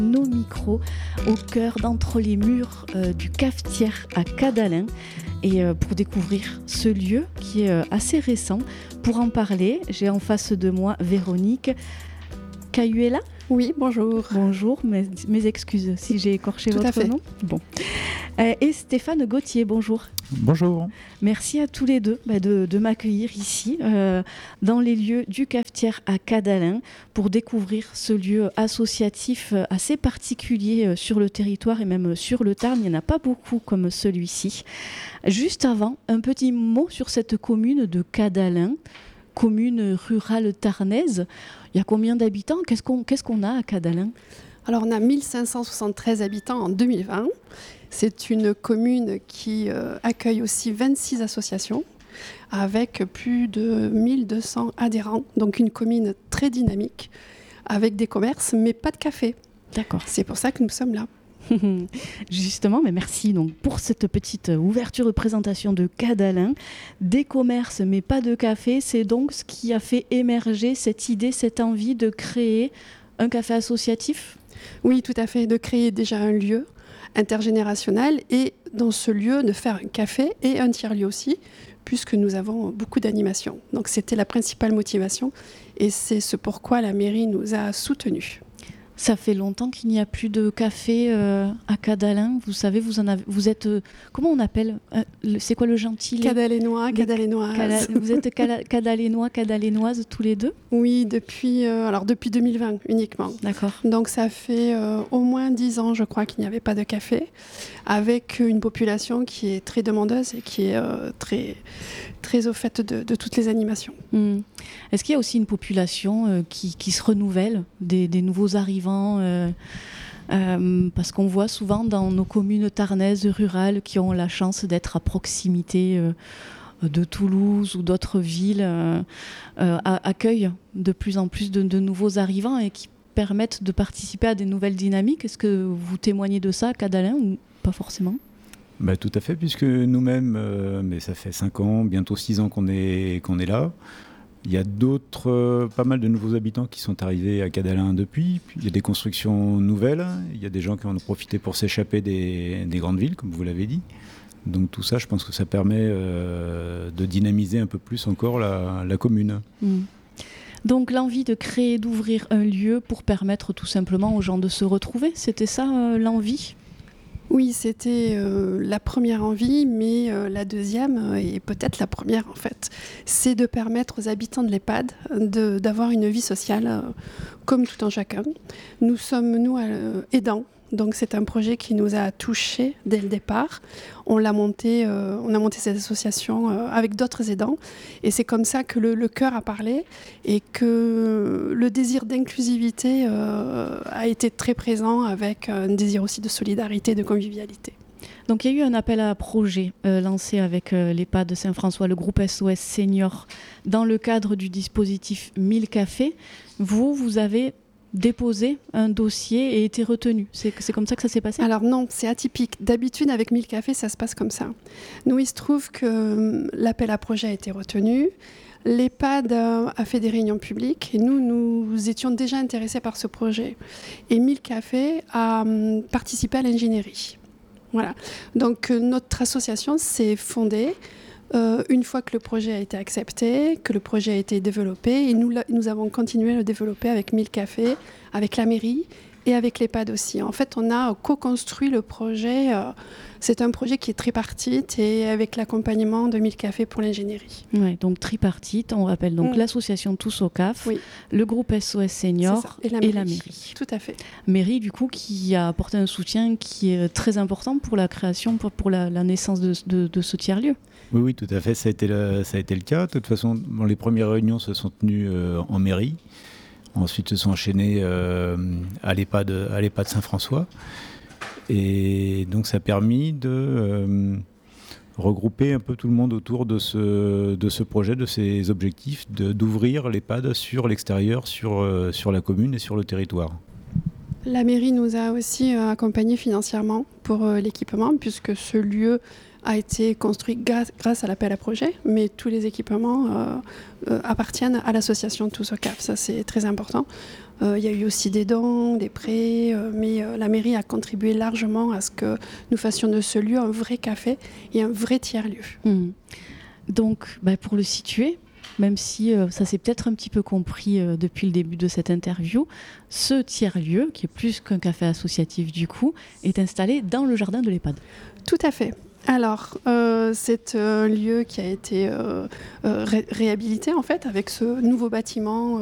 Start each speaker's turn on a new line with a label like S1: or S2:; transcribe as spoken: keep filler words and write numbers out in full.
S1: nos micros au cœur d'entre les murs euh, du cafetière à Cadalin et euh, pour découvrir ce lieu qui est euh, assez récent. Pour en parler, j'ai en face de moi Véronique Cayuela.
S2: Oui, bonjour.
S1: Bonjour, mes, mes excuses si j'ai écorché
S2: Tout
S1: votre
S2: à fait.
S1: nom. Bon. Euh, et Stéphane Gauthier, bonjour.
S3: Bonjour.
S1: Merci à tous les deux bah, de, de m'accueillir ici, euh, dans les lieux du cafetière à Cadalin, pour découvrir ce lieu associatif assez particulier euh, sur le territoire et même sur le Tarn. Il n'y en a pas beaucoup comme celui-ci. Juste avant, un petit mot sur cette commune de Cadalin, commune rurale tarnaise. Il y a combien d'habitants ? Qu'est-ce qu'on, qu'est-ce qu'on a à Cadalin ?
S2: Alors, on a mille cinq cent soixante-treize habitants en deux mille vingt. C'est une commune qui euh, accueille aussi vingt-six associations avec plus de mille deux cents adhérents. Donc, une commune très dynamique avec des commerces, mais pas de café.
S1: D'accord.
S2: C'est pour ça que nous sommes là.
S1: Justement, mais merci donc pour cette petite ouverture de présentation de Cadalin. Des commerces, mais pas de café. C'est donc ce qui a fait émerger cette idée, cette envie de créer un café associatif ?
S2: Oui, tout à fait. De créer déjà un lieu intergénérationnel et dans ce lieu de faire un café et un tiers-lieu aussi, puisque nous avons beaucoup d'animations. Donc c'était la principale motivation et c'est ce pourquoi la mairie nous a soutenus.
S1: Ça fait longtemps qu'il n'y a plus de café euh, à Cadalin. Vous savez, vous en avez, vous êtes, euh, comment on appelle euh, le, c'est quoi le gentil ?
S2: Cadalénois, Cadalénoise.
S1: Cala, vous êtes cala, Cadalénois, Cadalénoises tous les deux ?
S2: Oui, depuis, euh, alors depuis deux mille vingt uniquement.
S1: D'accord.
S2: Donc ça fait euh, au moins dix ans, je crois, qu'il n'y avait pas de café, avec une population qui est très demandeuse et qui est euh, très, très au fait de, de toutes les animations.
S1: Mmh. Est-ce qu'il y a aussi une population euh, qui, qui se renouvelle, des, des nouveaux arrivants euh, euh, parce qu'on voit souvent dans nos communes tarnaises rurales qui ont la chance d'être à proximité euh, de Toulouse ou d'autres villes, euh, euh, accueillent de plus en plus de, de nouveaux arrivants et qui permettent de participer à des nouvelles dynamiques. Est-ce que vous témoignez de ça à Cadalin ou pas forcément ?
S3: Bah, tout à fait, puisque nous-mêmes, euh, mais ça fait cinq ans, bientôt six ans qu'on est, qu'on est là. Il y a d'autres, euh, pas mal de nouveaux habitants qui sont arrivés à Cadalin depuis. Puis il y a des constructions nouvelles. Il y a des gens qui en ont profité pour s'échapper des, des grandes villes, comme vous l'avez dit. Donc tout ça, je pense que ça permet euh, de dynamiser un peu plus encore la, la commune.
S1: Mmh. Donc l'envie de créer, d'ouvrir un lieu pour permettre tout simplement aux gens de se retrouver, c'était ça euh, l'envie ?
S2: Oui, c'était euh, la première envie, mais euh, la deuxième, euh, et peut-être la première en fait, c'est de permettre aux habitants de l'EHPAD de, d'avoir une vie sociale euh, comme tout un chacun. Nous sommes, nous, euh, aidants. Donc c'est un projet qui nous a touchés dès le départ. On l'a monté, euh, on a monté cette association euh, avec d'autres aidants et c'est comme ça que le, le cœur a parlé et que le désir d'inclusivité euh, a été très présent avec un désir aussi de solidarité, de convivialité.
S1: Donc il y a eu un appel à projet euh, lancé avec euh, l'EHPAD de Saint-François, le groupe S O S Senior, dans le cadre du dispositif mille cafés. Vous, vous avez déposé un dossier et été retenu. C'est, c'est comme ça que ça s'est passé ?
S2: Alors non, c'est atypique. D'habitude, avec mille cafés, ça se passe comme ça. Nous, il se trouve que l'appel à projet a été retenu. L'EHPAD a fait des réunions publiques et nous, nous étions déjà intéressés par ce projet. Et mille cafés a participé à l'ingénierie. Voilà. Donc notre association s'est fondée Euh, une fois que le projet a été accepté, que le projet a été développé, et nous, nous avons continué à le développer avec mille cafés, avec la mairie et avec l'EHPAD aussi. En fait, on a co-construit le projet. Euh, c'est un projet qui est tripartite et avec l'accompagnement de mille cafés pour l'ingénierie.
S1: Ouais, donc tripartite, on rappelle donc mmh. l'association Tous au C A F,
S2: oui.
S1: le groupe S O S Senior
S2: et, la
S1: et la mairie.
S2: Tout à fait.
S1: Mairie, du coup, qui a apporté un soutien qui est très important pour la création, pour, pour la, la naissance de, de, de ce tiers-lieu.
S3: Oui, oui, tout à fait, ça a été le, ça a été le cas. De toute façon, bon, les premières réunions se sont tenues euh, en mairie. Ensuite, se sont enchaînées euh, à l'EHPAD, à l'EHPAD Saint-François. Et donc, ça a permis de euh, regrouper un peu tout le monde autour de ce, de ce projet, de ces objectifs, de, d'ouvrir l'EHPAD sur l'extérieur, sur, euh, sur la commune et sur le territoire.
S2: La mairie nous a aussi euh, accompagnés financièrement pour euh, l'équipement, puisque ce lieu a été construit grâce, grâce à l'appel à projet, mais tous les équipements euh, euh, appartiennent à l'association Tous au C A F. Ça, c'est très important. Euh, il y a eu aussi des dons, des prêts, euh, mais euh, la mairie a contribué largement à ce que nous fassions de ce lieu un vrai café et un vrai tiers-lieu.
S1: Mmh. Donc, bah, pour le situer, même si euh, ça s'est peut-être un petit peu compris euh, depuis le début de cette interview, ce tiers-lieu, qui est plus qu'un café associatif du coup, est installé dans le jardin de l'EHPAD.
S2: Tout à fait. Alors, euh, c'est un lieu qui a été euh, euh, ré- réhabilité en fait avec ce nouveau bâtiment